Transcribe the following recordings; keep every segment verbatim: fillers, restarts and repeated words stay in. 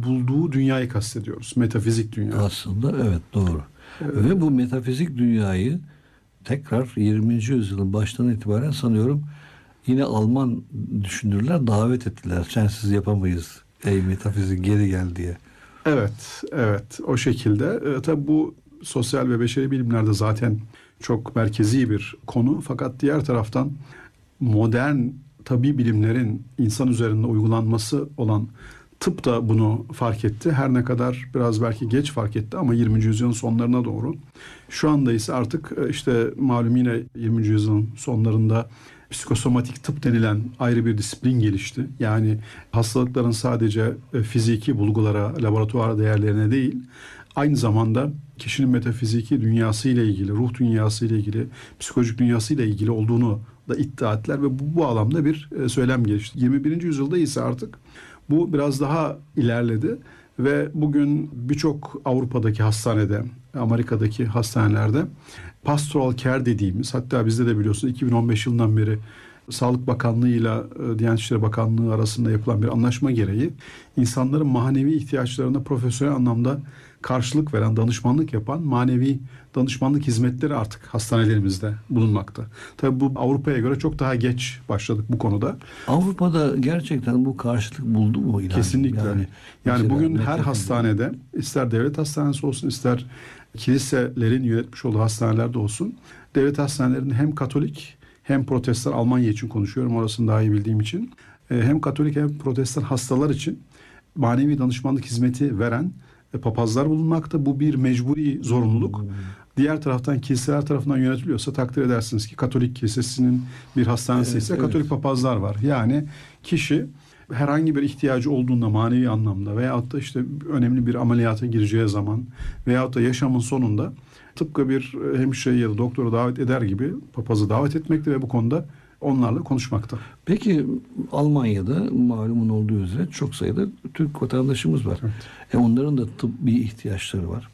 bulduğu dünyayı kastediyoruz. Metafizik dünya. Aslında evet, doğru. Evet. Ve bu metafizik dünyayı tekrar yirminci yüzyılın baştan itibaren sanıyorum yine Alman düşünürler davet ettiler. Sensiz yapamayız ey metafizik, geri gel diye. Evet, evet, o şekilde. E, tabii bu sosyal ve beşeri bilimlerde zaten çok merkezi bir konu. Fakat diğer taraftan modern tabii bilimlerin insan üzerinde uygulanması olan tıp da bunu fark etti. Her ne kadar biraz belki geç fark etti ama yirminci yüzyılın sonlarına doğru. Şu anda ise artık işte malum yine yirminci yüzyılın sonlarında psikosomatik tıp denilen ayrı bir disiplin gelişti. Yani hastalıkların sadece fiziki bulgulara, laboratuvar değerlerine değil, aynı zamanda kişinin metafiziki dünyası ile ilgili, ruh dünyası ile ilgili, psikolojik dünyası ile ilgili olduğunu da iddia ettiler ve bu, bu bağlamda bir söylem gelişti. yirmi birinci yüzyılda ise artık bu biraz daha ilerledi ve bugün birçok Avrupa'daki hastanede, Amerika'daki hastanelerde pastoral care dediğimiz, hatta bizde de biliyorsunuz iki bin on beş yılından beri Sağlık Bakanlığı ile Diyanet İşleri Bakanlığı arasında yapılan bir anlaşma gereği insanların manevi ihtiyaçlarına profesyonel anlamda karşılık veren, danışmanlık yapan manevi danışmanlık hizmetleri artık hastanelerimizde bulunmakta. Tabii bu Avrupa'ya göre çok daha geç başladık bu konuda. Avrupa'da gerçekten bu karşılık buldu mu? İlhan? Kesinlikle. Yani, yani bugün her hastanede, ister devlet hastanesi olsun, ister kiliselerin yönetmiş olduğu hastanelerde olsun, devlet hastanelerinde hem Katolik hem Protestan, Almanya için konuşuyorum orasını daha iyi bildiğim için, hem Katolik hem Protestan hastalar için manevi danışmanlık hizmeti veren papazlar bulunmakta. Bu bir mecburi zorunluluk. Hmm. Diğer taraftan kiliseler tarafından yönetiliyorsa takdir edersiniz ki Katolik kilisesinin bir hastanesi evet, ise evet. Katolik papazlar var. Yani kişi herhangi bir ihtiyacı olduğunda manevi anlamda veyahut da işte önemli bir ameliyata gireceği zaman veyahut da yaşamın sonunda tıpkı bir hemşireyi ya da doktoru davet eder gibi papazı davet etmekte ve bu konuda onlarla konuşmakta. Peki Almanya'da malumun olduğu üzere çok sayıda Türk vatandaşımız var. Evet. E onların da tıbbi ihtiyaçları var.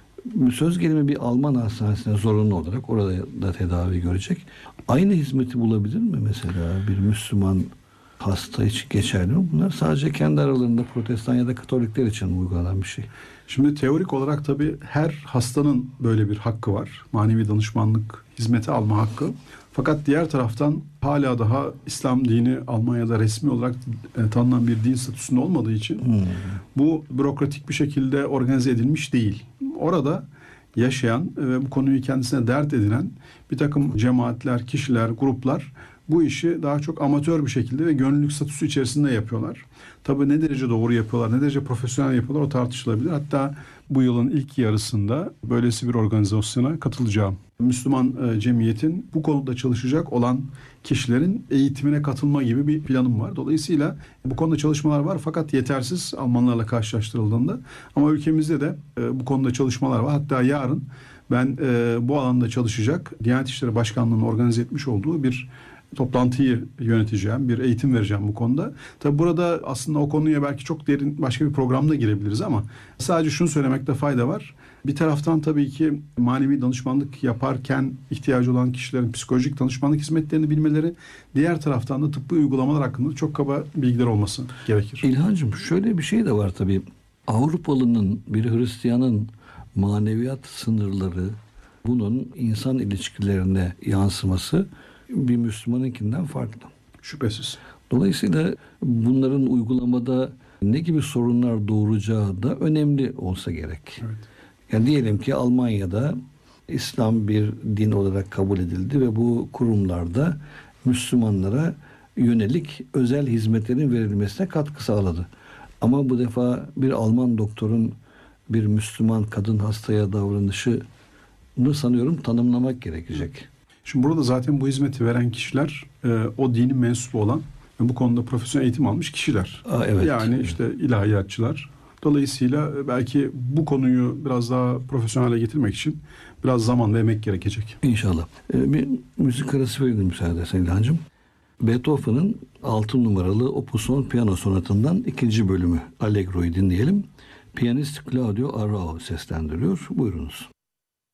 Söz gelimi bir Alman hastanesine zorunlu olarak orada da tedavi görecek. Aynı hizmeti bulabilir mi mesela bir Müslüman hasta için geçerli mi? Bunlar sadece kendi aralarında Protestan ya da Katolikler için uygulanan bir şey. Şimdi teorik olarak tabii her hastanın böyle bir hakkı var. Manevi danışmanlık hizmeti alma hakkı. Fakat diğer taraftan hala daha İslam dini Almanya'da resmi olarak e, tanınan bir din statüsünde olmadığı için hmm. bu bürokratik bir şekilde organize edilmiş değil. Orada yaşayan ve bu konuyu kendisine dert edinen bir takım cemaatler, kişiler, gruplar bu işi daha çok amatör bir şekilde ve gönüllülük statüsü içerisinde yapıyorlar. Tabii ne derece doğru yapıyorlar, ne derece profesyonel yapıyorlar o tartışılabilir. Hatta bu yılın ilk yarısında böylesi bir organizasyona katılacağım. Müslüman e, cemiyetin bu konuda çalışacak olan kişilerin eğitimine katılma gibi bir planım var. Dolayısıyla bu konuda çalışmalar var fakat yetersiz Almanlarla karşılaştırıldığında. Ama ülkemizde de e, bu konuda çalışmalar var. Hatta yarın ben e, bu alanda çalışacak Diyanet İşleri Başkanlığı'nın organize etmiş olduğu bir toplantıyı yöneteceğim, bir eğitim vereceğim bu konuda. Tabi burada aslında o konuya belki çok derin başka bir programda girebiliriz ama sadece şunu söylemekte fayda var. Bir taraftan tabii ki manevi danışmanlık yaparken ihtiyacı olan kişilerin psikolojik danışmanlık hizmetlerini bilmeleri, diğer taraftan da tıbbi uygulamalar hakkında çok kaba bilgiler olması gerekir. İlhancığım şöyle bir şey de var tabii. Avrupalının, bir Hristiyanın maneviyat sınırları, bunun insan ilişkilerine yansıması bir Müslümanınkinden farklı. Şüphesiz. Dolayısıyla bunların uygulamada ne gibi sorunlar doğuracağı da önemli olsa gerek. Evet. Yani diyelim ki Almanya'da İslam bir din olarak kabul edildi ve bu kurumlarda Müslümanlara yönelik özel hizmetlerin verilmesine katkı sağladı. Ama bu defa bir Alman doktorun bir Müslüman kadın hastaya davranışını sanıyorum tanımlamak gerekecek. Şimdi burada zaten bu hizmeti veren kişiler e, o dinin mensubu olan ve bu konuda profesyonel eğitim almış kişiler. Aa, evet. Yani işte ilahiyatçılar. Dolayısıyla belki bu konuyu biraz daha profesyonele getirmek için biraz zaman ve emek gerekecek. İnşallah. Ee, bir müzik arası verelim müsaade edersen İlhancığım. Beethoven'ın altı numaralı Opus on piyano sonatından ikinci bölümü Allegro'yu dinleyelim. Piyanist Claudio Arrau seslendiriyor. Buyurunuz.